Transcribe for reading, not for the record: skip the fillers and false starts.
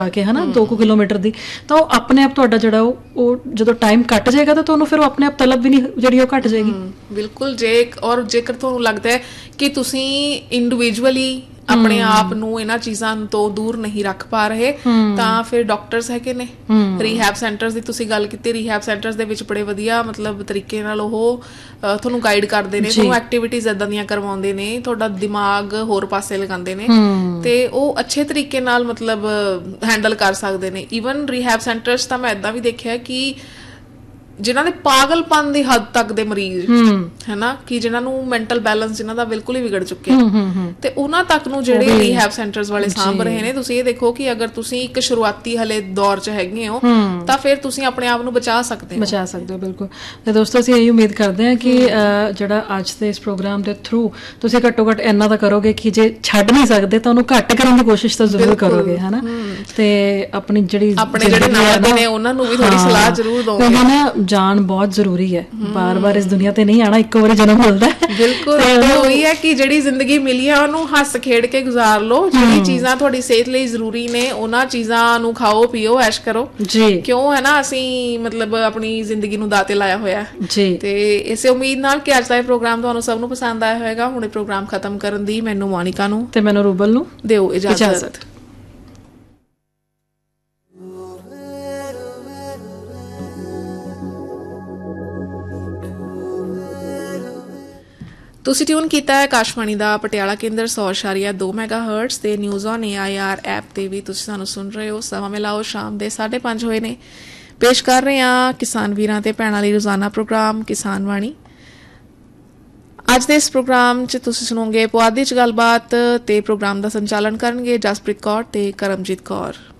ਕੇ ਹੈ ਨਾ 2 ਕਿਲੋਮੀਟਰ ਦੀ, ਤਾਂ ਉਹ ਆਪਣੇ ਆਪ ਤੁਹਾਡਾ ਜਿਹੜਾ ਉਹ ਜਦੋਂ ਟਾਈਮ ਘੱਟ ਜਾਏਗਾ ਤਾਂ ਤੁਹਾਨੂੰ ਫਿਰ ਉਹ ਆਪਣੇ ਆਪ ਤਲਬ ਵੀ ਨਹੀਂ ਜਿਹੜੀ ਉਹ ਘੱਟ ਜਾਏਗੀ। ਬਿਲਕੁਲ। ਜੇਕਰ ਤੁਹਾਨੂੰ ਲੱਗਦਾ ਹੈ ਕਿ ਤੁਸੀਂ ਇੰਡੀਵਿਜੂਅਲੀ ਆਪਣੇ ਆਪ ਨੂੰ ਇਹਨਾਂ ਚੀਜ਼ਾਂ ਤੋਂ ਦੂਰ ਨਹੀਂ ਰੱਖ ਪਾ ਰਹੇ, ਤਾਂ ਫਿਰ ਡਾਕਟਰਸ ਹੈਗੇ ਨੇ, ਰੀਹੈਬ ਸੈਂਟਰਸ ਦੀ ਤੁਸੀਂ ਗੱਲ ਕੀਤੀ, ਰੀਹੈਬ ਸੈਂਟਰਸ ਦੇ ਵਿੱਚ ਬੜੇ ਵਧੀਆ ਮਤਲਬ ਤਰੀਕੇ ਨਾਲ ਉਹ ਤੁਹਾਨੂੰ ਗਾਈਡ ਕਰਦੇ ਨੇ, ਤੁਹਾਨੂੰ ਐਕਟੀਵਿਟੀਜ਼ ਏਦਾਂ ਦੀਆਂ ਕਰਵਾਉਂਦੇ ਨੇ, ਤੁਹਾਡਾ ਦਿਮਾਗ ਹੋਰ ਪਾਸੇ ਲਗਾਉਂਦੇ ਨੇ ਤੇ ਉਹ ਅੱਛੇ ਤਰੀਕੇ ਨਾਲ ਮਤਲਬ ਹੈਂਡਲ ਕਰ ਸਕਦੇ ਨੇ। ਈਵਨ ਰੀਹੈਬ ਸੈਂਟਰਸ ਤਾਂ ਮੈਂ ਏਦਾਂ ਵੀ ਦੇਖਿਆ ਕਿ ਜਿਨ੍ਹਾਂ ਦੇ ਪਾਗਲਪਨ ਦੀ ਹੱਦ ਤੱਕ ਦੇ ਮਰੀਜ਼ ਹੈ ਨਾ, ਕਿ ਜਿਨ੍ਹਾਂ ਨੂੰ ਮੈਂਟਲ ਬੈਲੈਂਸ ਜਿਨ੍ਹਾਂ ਦਾ ਬਿਲਕੁਲ ਹੀ ਵਿਗੜ ਚੁੱਕਿਆ, ਤੇ ਉਹਨਾਂ ਤੱਕ ਨੂੰ ਜਿਹੜੇ ਰੀਹੈਬ ਸੈਂਟਰਸ ਵਾਲੇ ਸਾਂਭ ਰਹੇ ਨੇ। ਤੁਸੀਂ ਇਹ ਦੇਖੋ ਕਿ ਅਗਰ ਤੁਸੀਂ ਇੱਕ ਸ਼ੁਰੂਆਤੀ ਹਲੇ ਦੌਰ 'ਚ ਹੈਗੇ ਹੋ ਤਾਂ ਫਿਰ ਤੁਸੀਂ ਆਪਣੇ ਆਪ ਨੂੰ ਬਚਾ ਸਕਦੇ ਹੋ। ਬਿਲਕੁਲ। ਤੇ ਦੋਸਤੋ ਅਸੀਂ ਇਹੀ ਉਮੀਦ ਕਰਦੇ ਹਾਂ ਕਿ ਜਿਹੜਾ ਅੱਜ ਦੇ ਇਸ ਪ੍ਰੋਗਰਾਮ ਦੇ ਥਰੂ ਤੁਸੀਂ ਘੱਟੋ ਘੱਟ ਇੰਨਾ ਤਾਂ ਕਰੋਗੇ ਕਿ ਜੇ ਛੱਡ ਨਹੀਂ ਸਕਦੇ ਤਾਂ ਉਹਨੂੰ ਘੱਟ ਕਰਨ ਦੀ ਕੋਸ਼ਿਸ਼ ਤਾਂ ਜ਼ਰੂਰ ਕਰੋਗੇ, ਹੈ ਨਾ। ਤੇ ਆਪਣੇ ਜਿਹੜੇ ਨਾਲ ਦੇ ਨੇ ਉਹਨਾਂ ਨੂੰ ਵੀ ਥੋੜੀ ਸਲਾਹ ਜ਼ਰੂਰ ਦੋਗੇ। ਜਾਣ ਬਹੁਤ ਜ਼ਰੂਰੀ ਹੈ, ਬਾਰ-ਬਾਰ ਇਸ ਦੁਨੀਆ ਤੇ ਨਹੀਂ ਆਣਾ, ਇੱਕੋ ਵਾਰੀ ਜਨਮ ਮਿਲਦਾ ਹੈ। ਬਿਲਕੁਲ। ਉਹੀ ਹੈ ਕਿ ਜਿਹੜੀ ਜ਼ਿੰਦਗੀ ਮਿਲੀ ਹੈ ਉਹਨੂੰ ਹੱਸ ਖੇਡ ਕੇ ਗੁਜ਼ਾਰ ਲਓ। ਜਿਹੜੀ ਚੀਜ਼ਾਂ ਤੁਹਾਡੀ ਸਿਹਤ ਲਈ ਜ਼ਰੂਰੀ ਨੇ ਉਹਨਾਂ ਚੀਜ਼ਾਂ ਨੂੰ ਖਾਓ ਪੀਓ ਐਸ਼ ਕਰੋ ਜੀ, ਕਿਉਂ ਹੈ ਨਾ ਅਸੀਂ ਮਤਲਬ ਆਪਣੀ ਜ਼ਿੰਦਗੀ ਨੂੰ ਦਾਅ ਤੇ ਲਾਇਆ ਹੋਇਆ ਜੀ। ਤੇ ਇਸੇ ਉਮੀਦ ਨਾਲ ਕਿ ਅੱਜ ਦਾ ਇਹ ਪ੍ਰੋਗਰਾਮ ਤੁਹਾਨੂੰ ਸਭ ਨੂੰ ਪਸੰਦ ਆਇਆ ਹੋਏਗਾ। ਹੁਣ ਇਹ ਪ੍ਰੋਗਰਾਮ ਖਤਮ ਕਰਨ ਦੀ ਮੈਨੂੰ ਮੋਨਿਕਾ ਨੂੰ ਤੇ ਮੈਨੂੰ ਰੂਬਲ ਨੂੰ ਦਿਓ ਇਜਾਜ਼ਤ। ਤੁਸੀਂ ਟਿਊਨ ਕੀਤਾ ਹੈ ਆਕਾਸ਼ਵਾਣੀ ਦਾ ਪਟਿਆਲਾ ਕੇਂਦਰ 100.2 ਮੈਗਾਹਰਟਜ਼ ਤੇ ਨਿਊਜ਼ ਔਨ AIR ਐਪ ਤੇ ਵੀ ਤੁਸੀਂ ਸਾਨੂੰ ਸੁਣ ਰਹੇ ਹੋ। ਸਮਾਂ ਮਿਲਾਓ ਸ਼ਾਮ ਦੇ 5:30 ਹੋਏ ਨੇ। ਪੇਸ਼ ਕਰ ਰਹੇ ਹਾਂ ਕਿਸਾਨ ਵੀਰਾਂ ਤੇ ਭੈਣਾਂ ਲਈ ਰੋਜ਼ਾਨਾ ਪ੍ਰੋਗਰਾਮ ਕਿਸਾਨ ਵਾਣੀ। ਅੱਜ ਦੇ ਇਸ ਪ੍ਰੋਗਰਾਮ 'ਚ ਤੁਸੀਂ ਸੁਣੋਗੇ ਪੁਆਧੀ 'ਚ ਗੱਲਬਾਤ, ਤੇ ਪ੍ਰੋਗਰਾਮ ਦਾ ਸੰਚਾਲਨ ਕਰਨਗੇ ਜਸਪ੍ਰੀਤ ਕੌਰ ਤੇ ਕਰਮਜੀਤ ਕੌਰ।